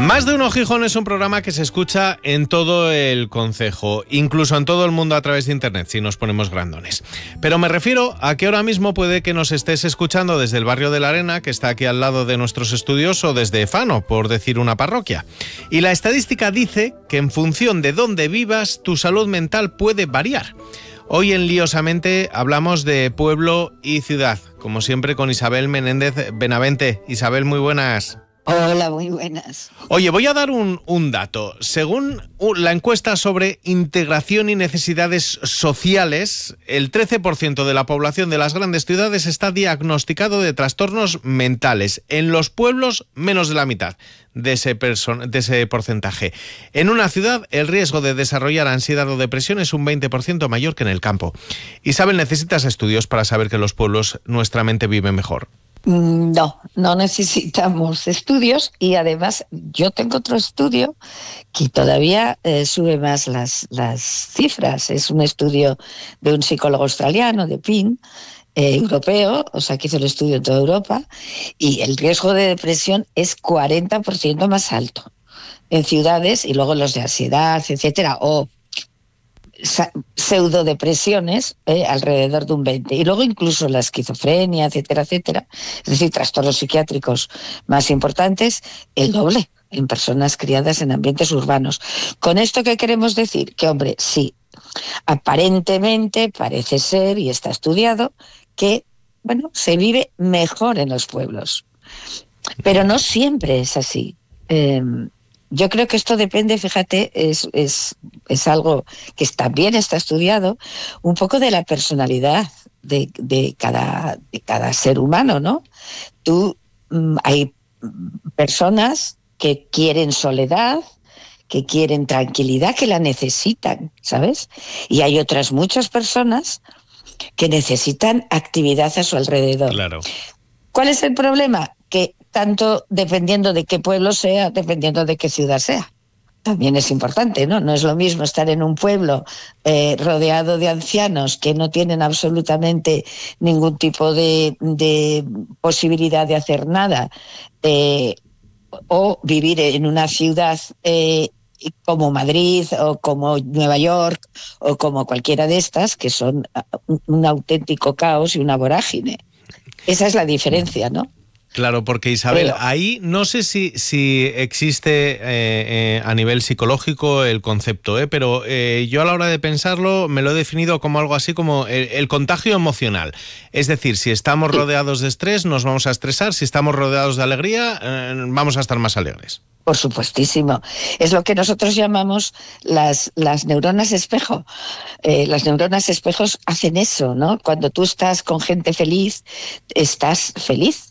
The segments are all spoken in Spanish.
Más de Uno Gijón es un programa que se escucha en todo el concejo, incluso en todo el mundo a través de internet, si nos ponemos grandones. Pero me refiero a que ahora mismo puede que nos estés escuchando desde el barrio de la Arena, que está aquí al lado de nuestros estudios, o desde Fano, por decir una parroquia. Y la estadística dice que en función de dónde vivas, tu salud mental puede variar. Hoy en Liosamente hablamos de pueblo y ciudad, como siempre con Isabel Menéndez Benavente. Isabel, muy buenas. Hola, muy buenas. Oye, voy a dar un dato. Según la encuesta sobre integración y necesidades sociales, el 13% de la población de las grandes ciudades está diagnosticado de trastornos mentales. En los pueblos, menos de la mitad de ese porcentaje. En una ciudad, el riesgo de desarrollar ansiedad o depresión es un 20% mayor que en el campo. Isabel, ¿necesitas estudios para saber que en los pueblos nuestra mente vive mejor? No necesitamos estudios, y además yo tengo otro estudio que todavía sube más las cifras. Es un estudio de un psicólogo australiano, de Pin, europeo, o sea, que hizo el estudio en toda Europa, y el riesgo de depresión es 40% más alto en ciudades, y luego los de ansiedad, etcétera, o pseudodepresiones, alrededor de un 20%. Y luego incluso la esquizofrenia, etcétera, etcétera, es decir, trastornos psiquiátricos más importantes, el doble en personas criadas en ambientes urbanos. ¿Con esto qué queremos decir? Que, hombre, sí, aparentemente parece ser, y está estudiado, que, bueno, se vive mejor en los pueblos. Pero no siempre es así. Yo creo que esto depende, fíjate, es algo que también está estudiado, un poco de la personalidad de cada ser humano, ¿no? Hay personas que quieren soledad, que quieren tranquilidad, que la necesitan, ¿sabes? Y hay otras muchas personas que necesitan actividad a su alrededor. Claro. ¿Cuál es el problema? Que tanto dependiendo de qué pueblo sea, dependiendo de qué ciudad sea, también es importante, ¿no? No es lo mismo estar en un pueblo rodeado de ancianos que no tienen absolutamente ningún tipo de posibilidad de hacer nada, o vivir en una ciudad como Madrid o como Nueva York o como cualquiera de estas, que son un auténtico caos y una vorágine. Esa es la diferencia, ¿no? Claro, porque Isabel, ahí no sé si existe a nivel psicológico el concepto, pero yo a la hora de pensarlo me lo he definido como algo así como el contagio emocional. Es decir, si estamos rodeados de estrés, nos vamos a estresar; si estamos rodeados de alegría, vamos a estar más alegres. Por supuestísimo. Es lo que nosotros llamamos las neuronas espejo. Las neuronas espejos hacen eso, ¿no? Cuando tú estás con gente feliz, estás feliz.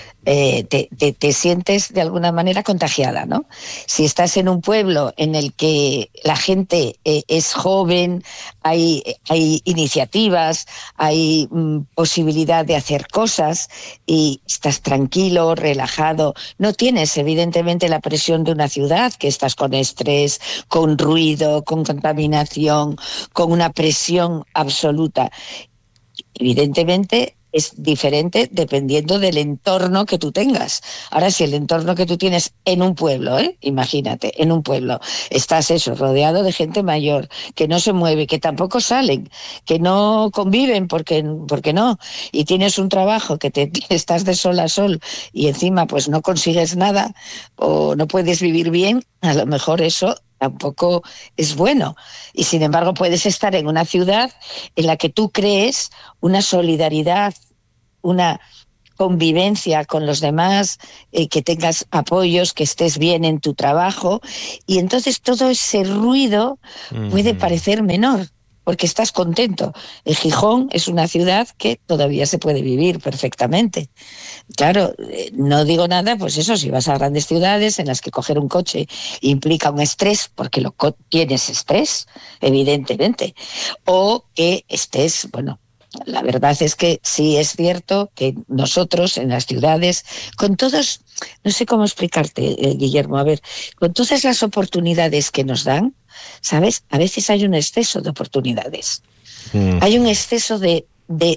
Te sientes de alguna manera contagiada, ¿no? Si estás en un pueblo en el que la gente es joven, hay iniciativas, hay posibilidad de hacer cosas, y estás tranquilo, relajado, no tienes evidentemente la presión de una ciudad, que estás con estrés, con ruido, con contaminación, con una presión absoluta. Evidentemente es diferente dependiendo del entorno que tú tengas. Ahora, si el entorno que tú tienes en un pueblo, imagínate, en un pueblo, estás rodeado de gente mayor, que no se mueve, que tampoco salen, que no conviven porque no, y tienes un trabajo que estás de sol a sol y encima pues no consigues nada o no puedes vivir bien, a lo mejor eso tampoco es bueno. Y sin embargo puedes estar en una ciudad en la que tú crees una solidaridad, una convivencia con los demás, que tengas apoyos, que estés bien en tu trabajo, y entonces todo ese ruido puede parecer menor, porque estás contento. Gijón es una ciudad que todavía se puede vivir perfectamente. Claro, no digo nada, pues eso, si vas a grandes ciudades en las que coger un coche implica un estrés, porque tienes estrés, evidentemente, o que estés, bueno, la verdad es que sí es cierto que nosotros en las ciudades, con todos, no sé cómo explicarte, Guillermo, a ver, con todas las oportunidades que nos dan, ¿sabes? A veces hay un exceso de oportunidades. Hay un exceso de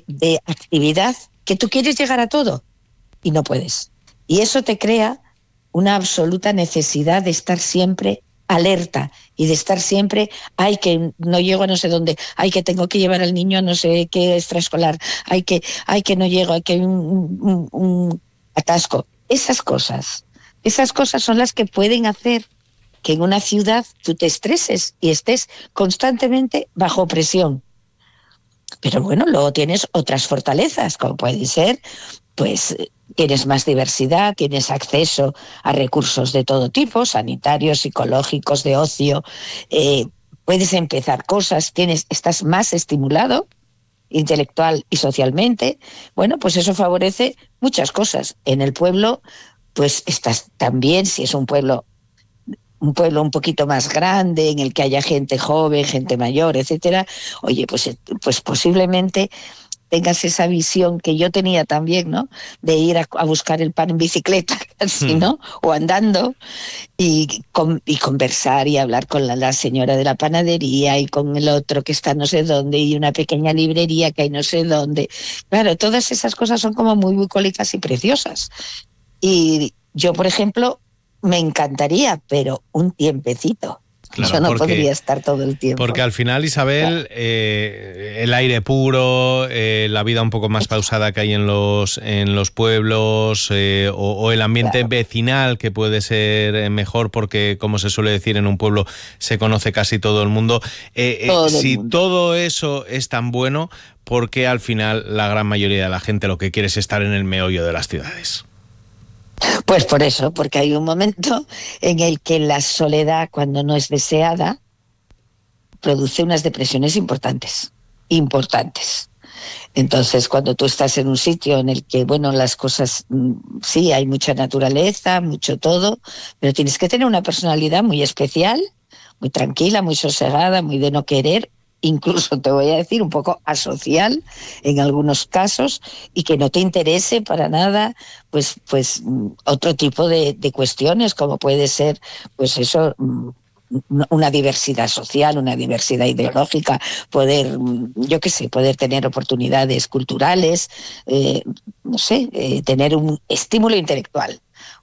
actividad, que tú quieres llegar a todo y no puedes. Y eso te crea una absoluta necesidad de estar siempre alerta y de estar siempre, que no llego a no sé dónde, que tengo que llevar al niño a no sé qué extraescolar, que no llego, que hay un atasco. Esas cosas son las que pueden hacer que en una ciudad tú te estreses y estés constantemente bajo presión. Pero bueno, luego tienes otras fortalezas, como puede ser, pues tienes más diversidad, tienes acceso a recursos de todo tipo, sanitarios, psicológicos, de ocio, puedes empezar cosas, estás más estimulado intelectual y socialmente. Bueno, pues eso favorece muchas cosas. En el pueblo, pues estás también, si es un pueblo un poquito más grande, en el que haya gente joven, gente mayor, etcétera, oye, pues posiblemente tengas esa visión que yo tenía también, ¿no? De ir a buscar el pan en bicicleta, casi, ¿no? O andando, y conversar y hablar con la señora de la panadería y con el otro que está no sé dónde, y una pequeña librería que hay no sé dónde. Claro, todas esas cosas son como muy bucólicas y preciosas. Y yo, por ejemplo, me encantaría, pero un tiempecito. Claro, yo no podría estar todo el tiempo. Porque al final, Isabel, el aire puro, la vida un poco más pausada que hay en los pueblos, o el ambiente vecinal, que puede ser mejor porque, como se suele decir, en un pueblo se conoce casi todo el mundo. Todo eso es tan bueno, porque al final la gran mayoría de la gente lo que quiere es estar en el meollo de las ciudades. Pues por eso, porque hay un momento en el que la soledad, cuando no es deseada, produce unas depresiones importantes. Entonces, cuando tú estás en un sitio en el que, bueno, las cosas, sí, hay mucha naturaleza, mucho todo, pero tienes que tener una personalidad muy especial, muy tranquila, muy sosegada, muy de no querer, incluso te voy a decir un poco asocial en algunos casos, y que no te interese para nada pues otro tipo de cuestiones, como puede ser pues eso, una diversidad social, una diversidad ideológica, poder tener oportunidades culturales, tener un estímulo intelectual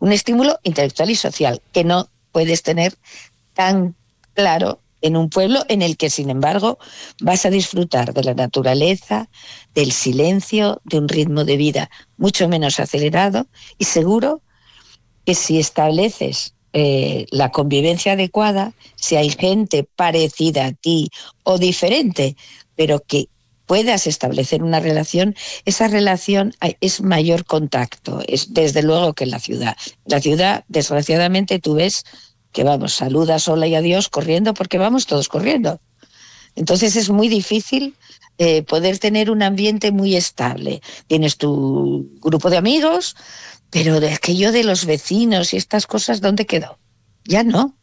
y social que no puedes tener tan claro en un pueblo en el que, sin embargo, vas a disfrutar de la naturaleza, del silencio, de un ritmo de vida mucho menos acelerado, y seguro que si estableces la convivencia adecuada, si hay gente parecida a ti o diferente, pero que puedas establecer una relación, esa relación es mayor contacto, es desde luego que en la ciudad. En la ciudad, desgraciadamente, tú ves que saludas hola y adiós corriendo, porque vamos todos corriendo. Entonces es muy difícil poder tener un ambiente muy estable. Tienes tu grupo de amigos, pero de aquello de los vecinos y estas cosas, ¿dónde quedó? Ya no.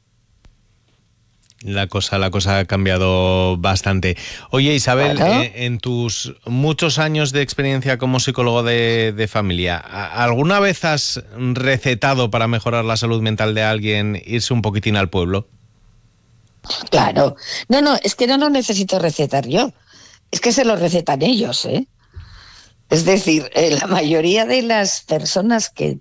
La cosa ha cambiado bastante. Oye, Isabel, bueno, en tus muchos años de experiencia como psicólogo de familia, ¿alguna vez has recetado para mejorar la salud mental de alguien irse un poquitín al pueblo? Claro. No, es que no lo necesito recetar yo. Es que se lo recetan ellos, ¿eh? Es decir, la mayoría de las personas que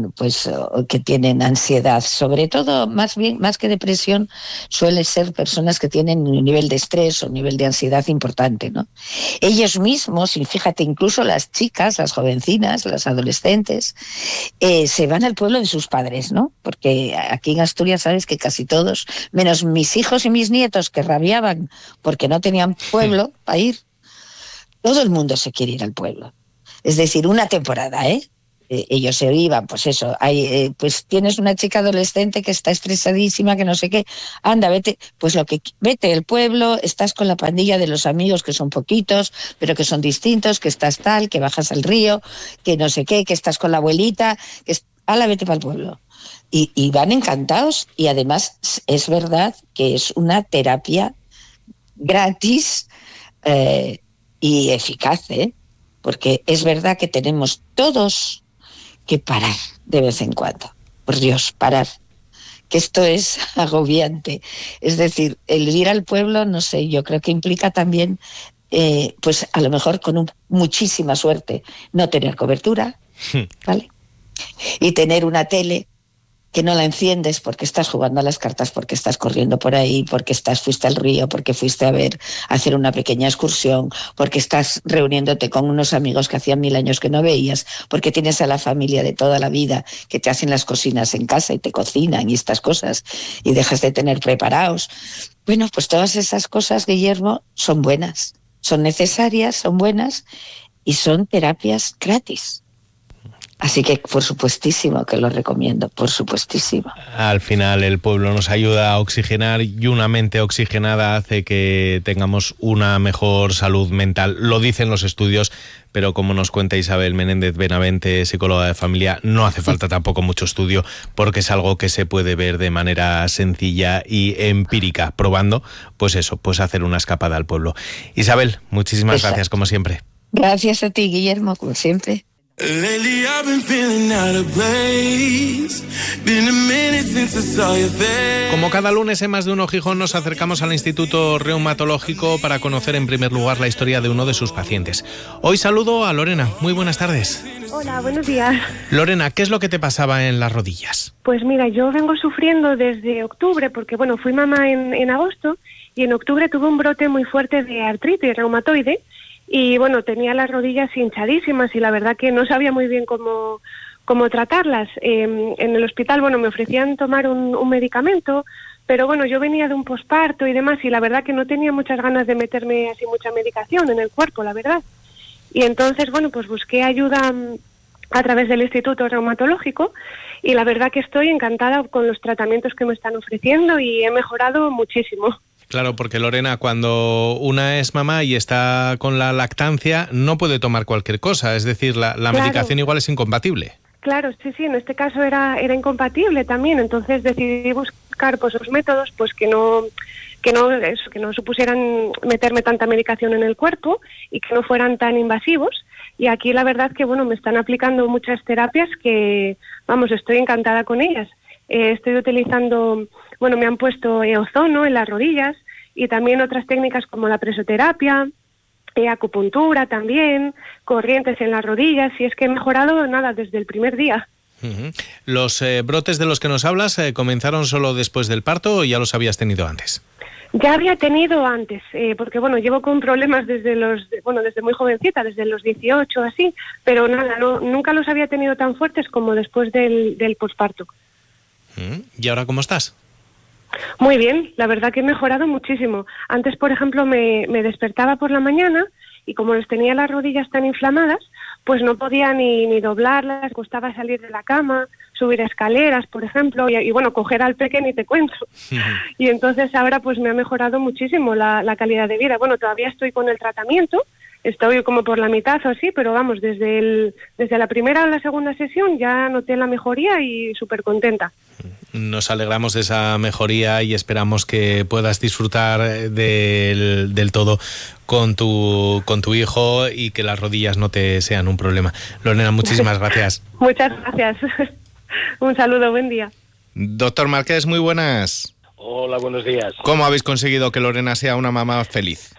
tienen ansiedad, sobre todo más que depresión, suelen ser personas que tienen un nivel de estrés o un nivel de ansiedad importante, ¿no? Ellos mismos, y fíjate, incluso las chicas, las jovencinas, las adolescentes, se van al pueblo de sus padres, ¿no? Porque aquí en Asturias sabes que casi todos, menos mis hijos y mis nietos que rabiaban porque no tenían pueblo para ir, todo el mundo se quiere ir al pueblo. Es decir, una temporada, ellos se iban, pues eso, pues tienes una chica adolescente que está estresadísima, que no sé qué, anda, vete al pueblo, estás con la pandilla de los amigos, que son poquitos, pero que son distintos, que estás tal, que bajas al río, que no sé qué, que estás con la abuelita, vete para el pueblo. Y van encantados, y además es verdad que es una terapia gratis y eficaz, porque es verdad que tenemos todos que parar de vez en cuando. Por Dios, parar. Que esto es agobiante. Es decir, el ir al pueblo, no sé, yo creo que implica también, pues a lo mejor con muchísima suerte, no tener cobertura, ¿vale? Y tener una tele que no la enciendes porque estás jugando a las cartas, porque estás corriendo por ahí, porque fuiste al río, porque fuiste a hacer una pequeña excursión, porque estás reuniéndote con unos amigos que hacían 1000 años que no veías, porque tienes a la familia de toda la vida que te hacen las cocinas en casa y te cocinan y estas cosas, y dejas de tener preparados. Bueno, pues todas esas cosas, Guillermo, son buenas, son necesarias, son buenas y son terapias gratis. Así que por supuestísimo que lo recomiendo, por supuestísimo. Al final el pueblo nos ayuda a oxigenar y una mente oxigenada hace que tengamos una mejor salud mental. Lo dicen los estudios, pero como nos cuenta Isabel Menéndez Benavente, psicóloga de familia, no hace falta tampoco mucho estudio porque es algo que se puede ver de manera sencilla y empírica, probando, pues eso, pues hacer una escapada al pueblo. Isabel, muchísimas gracias como siempre. Gracias a ti, Guillermo, como siempre. Lately I've been feeling out of place. Been a minute since I saw your face. Como cada lunes en Más de Uno Gijón nos acercamos al Instituto Reumatológico para conocer en primer lugar la historia de uno de sus pacientes. Hoy saludo a Lorena. Muy buenas tardes. Hola, buenos días. Lorena, ¿qué es lo que te pasaba en las rodillas? Pues mira, yo vengo sufriendo desde octubre porque fui mamá en agosto y en octubre tuve un brote muy fuerte de artritis reumatoide. Y tenía las rodillas hinchadísimas y la verdad que no sabía muy bien cómo tratarlas. En el hospital, me ofrecían tomar un medicamento, pero yo venía de un posparto y demás y la verdad que no tenía muchas ganas de meterme así mucha medicación en el cuerpo, la verdad. Y entonces, pues busqué ayuda a través del Instituto Reumatológico y la verdad que estoy encantada con los tratamientos que me están ofreciendo y he mejorado muchísimo. Claro, porque Lorena, cuando una es mamá y está con la lactancia, no puede tomar cualquier cosa, es decir, la claro. Medicación igual es incompatible. Claro, sí, en este caso era incompatible también, entonces decidí buscar los métodos que no supusieran meterme tanta medicación en el cuerpo y que no fueran tan invasivos. Y aquí la verdad que me están aplicando muchas terapias que, estoy encantada con ellas. Estoy utilizando, me han puesto ozono en las rodillas y también otras técnicas como la presoterapia, acupuntura también, corrientes en las rodillas y es que he mejorado desde el primer día. Uh-huh. ¿Los brotes de los que nos hablas comenzaron solo después del parto o ya los habías tenido antes? Ya había tenido antes, porque llevo con problemas desde muy jovencita, desde los 18 así, pero nunca los había tenido tan fuertes como después del posparto. ¿Y ahora cómo estás? Muy bien, la verdad que he mejorado muchísimo. Antes, por ejemplo, me despertaba por la mañana y como les tenía las rodillas tan inflamadas, pues no podía ni doblarlas, costaba salir de la cama, subir escaleras, por ejemplo, y coger al peque ni te cuento. Y entonces ahora pues me ha mejorado muchísimo la calidad de vida. Todavía estoy con el tratamiento, estoy como por la mitad o así, pero desde la primera o la segunda sesión ya noté la mejoría y súper contenta. Nos alegramos de esa mejoría y esperamos que puedas disfrutar del todo con tu hijo y que las rodillas no te sean un problema. Lorena, muchísimas gracias. Muchas gracias. Un saludo, buen día. Doctor Márquez, muy buenas. Hola, buenos días. ¿Cómo habéis conseguido que Lorena sea una mamá feliz?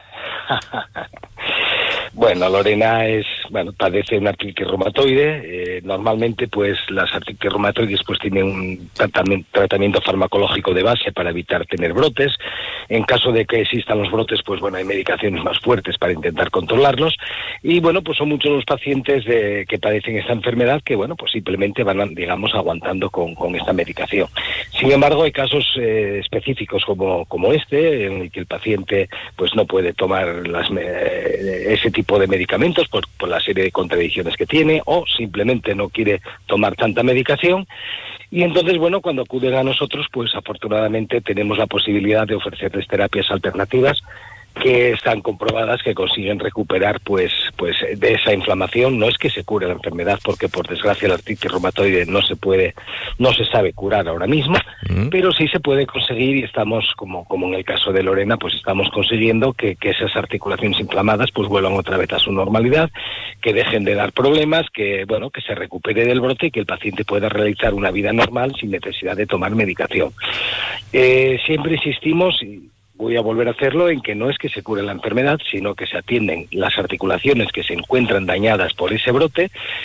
Bueno, Lorena padece una artritis reumatoide. Normalmente, pues, las artritis reumatoides pues tienen un tratamiento farmacológico de base para evitar tener brotes. En caso de que existan los brotes, pues hay medicaciones más fuertes para intentar controlarlos. Y pues son muchos los pacientes que padecen esta enfermedad que pues simplemente van, aguantando con esta medicación. Sin embargo, hay casos específicos como este, en el que el paciente pues no puede tomar ese tipo de medicamentos por la serie de contradicciones que tiene o simplemente no quiere tomar tanta medicación y entonces cuando acuden a nosotros pues afortunadamente tenemos la posibilidad de ofrecerles terapias alternativas que están comprobadas que consiguen recuperar pues de esa inflamación. No es que se cure la enfermedad porque por desgracia la artritis reumatoide no se sabe curar ahora mismo, pero sí se puede conseguir y estamos como en el caso de Lorena pues estamos consiguiendo que esas articulaciones inflamadas pues vuelvan otra vez a su normalidad, que dejen de dar problemas, que se recupere del brote y que el paciente pueda realizar una vida normal sin necesidad de tomar medicación. Siempre insistimos y voy a volver a hacerlo en que no es que se cure la enfermedad, sino que se atienden las articulaciones que se encuentran dañadas por ese brote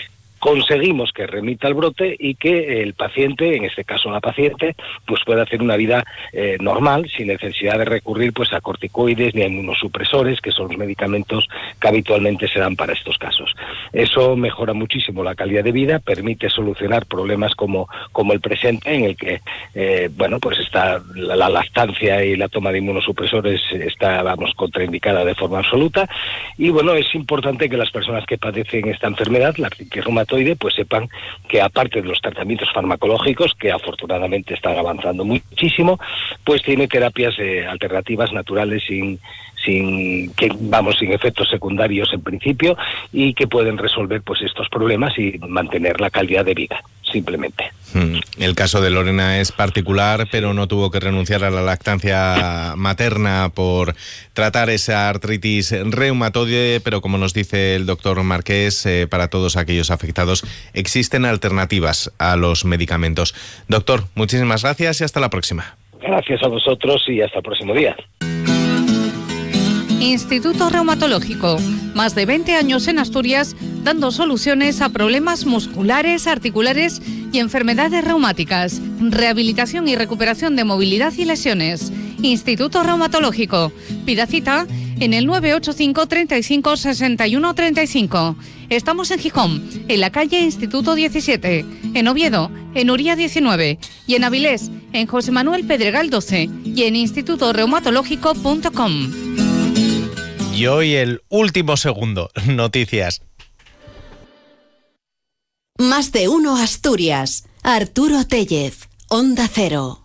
conseguimos que remita el brote y que el paciente, en este caso la paciente, pues pueda hacer una vida normal, sin necesidad de recurrir pues a corticoides ni a inmunosupresores, que son los medicamentos que habitualmente se dan para estos casos. Eso mejora muchísimo la calidad de vida, permite solucionar problemas como el presente, en el que pues está la lactancia y la toma de inmunosupresores está, contraindicada de forma absoluta. Y bueno, es importante que las personas que padecen esta enfermedad, la artritis reumatoide, pues sepan que aparte de los tratamientos farmacológicos, que afortunadamente están avanzando muchísimo, pues tiene terapias alternativas naturales sin efectos secundarios en principio, y que pueden resolver pues estos problemas y mantener la calidad de vida, simplemente. El caso de Lorena es particular, pero no tuvo que renunciar a la lactancia materna por tratar esa artritis reumatoide, pero como nos dice el doctor Marqués, para todos aquellos afectados existen alternativas a los medicamentos. Doctor, muchísimas gracias y hasta la próxima. Gracias a vosotros y hasta el próximo día. Instituto Reumatológico. Más de 20 años en Asturias dando soluciones a problemas musculares, articulares y enfermedades reumáticas. Rehabilitación y recuperación de movilidad y lesiones. Instituto Reumatológico. Pida cita en el 985 35 61 35. Estamos en Gijón, en la calle Instituto 17, en Oviedo, en Uría 19 y en Avilés, en José Manuel Pedregal 12 y en institutoreumatológico.com. Y hoy el último segundo, noticias. Más de uno Asturias. Arturo Tellez, Onda Cero.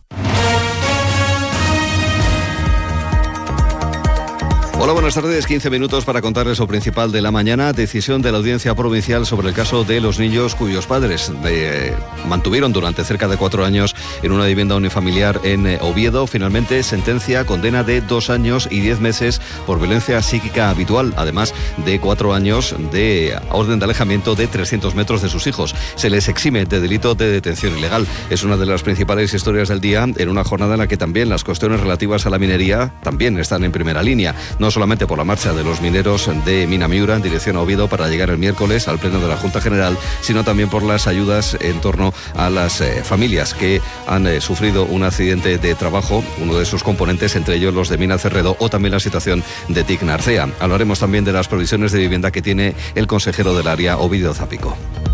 Hola, buenas tardes. 15 minutos para contarles lo principal de la mañana. Decisión de la Audiencia Provincial sobre el caso de los niños cuyos padres mantuvieron durante cerca de 4 años en una vivienda unifamiliar en Oviedo. Finalmente, sentencia, condena de 2 años y 10 meses por violencia psíquica habitual, además de 4 años de orden de alejamiento de 300 metros de sus hijos. Se les exime de delito de detención ilegal. Es una de las principales historias del día, en una jornada en la que también las cuestiones relativas a la minería también están en primera línea. No solamente por la marcha de los mineros de Mina Miura en dirección a Oviedo para llegar el miércoles al pleno de la Junta General, sino también por las ayudas en torno a las familias que han sufrido un accidente de trabajo, uno de sus componentes, entre ellos los de Mina Cerredo, o también la situación de TIC Narcea. Hablaremos también de las provisiones de vivienda que tiene el consejero del área, Ovidio Zápico.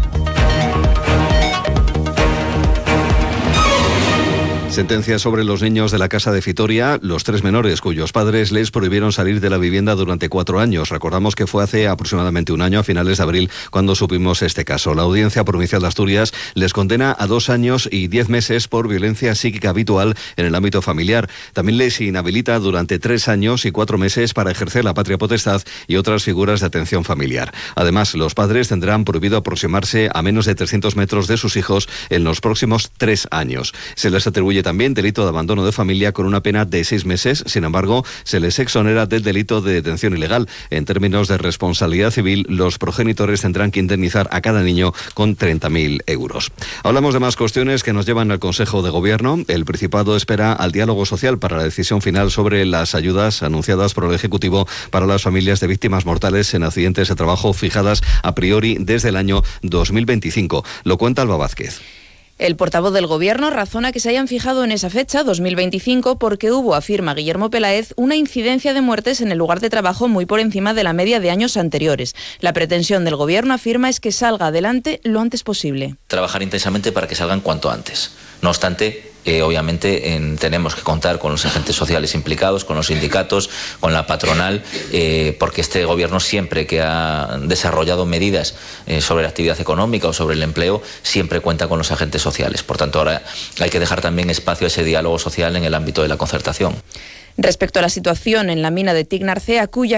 Sentencia sobre los niños de la casa de Fitoria, los 3 menores cuyos padres les prohibieron salir de la vivienda durante 4 años. Recordamos que fue hace aproximadamente un año, a finales de abril, cuando supimos este caso. La Audiencia Provincial de Asturias les condena a 2 años y 10 meses por violencia psíquica habitual en el ámbito familiar. También les inhabilita durante 3 años y 4 meses para ejercer la patria potestad y otras figuras de atención familiar. Además, los padres tendrán prohibido aproximarse a menos de 300 metros de sus hijos en los próximos 3 años. Se les atribuye también delito de abandono de familia con una pena de 6 meses. Sin embargo, se les exonera del delito de detención ilegal. En términos de responsabilidad civil, los progenitores tendrán que indemnizar a cada niño con 30.000 euros. Hablamos de más cuestiones que nos llevan al Consejo de Gobierno. El Principado espera al diálogo social para la decisión final sobre las ayudas anunciadas por el Ejecutivo para las familias de víctimas mortales en accidentes de trabajo, fijadas a priori desde el año 2025. Lo cuenta Alba Vázquez. El portavoz del Gobierno razona que se hayan fijado en esa fecha, 2025, porque hubo, afirma Guillermo Peláez, una incidencia de muertes en el lugar de trabajo muy por encima de la media de años anteriores. La pretensión del Gobierno, afirma, es que salga adelante lo antes posible. Trabajar intensamente para que salgan cuanto antes. No obstante, obviamente tenemos que contar con los agentes sociales implicados, con los sindicatos, con la patronal, porque este Gobierno siempre que ha desarrollado medidas sobre la actividad económica o sobre el empleo, siempre cuenta con los agentes sociales. Por tanto, ahora hay que dejar también espacio a ese diálogo social en el ámbito de la concertación. Respecto a la situación en la mina de TIC Narcea, cuya